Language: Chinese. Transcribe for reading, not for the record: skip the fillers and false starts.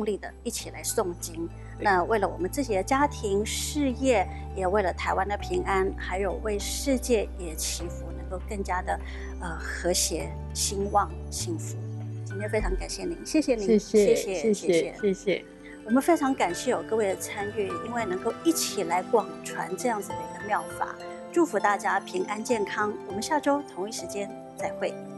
用力的一起来诵经。那为了我们自己的家庭、事业，也为了台湾的平安，还有为世界也祈福，能够更加的和谐、兴旺、幸福。今天非常感谢您，谢谢您，谢谢。我们非常感谢有各位的参与，因为能够一起来广传这样子的一个妙法，祝福大家平安健康。我们下周同一时间再会。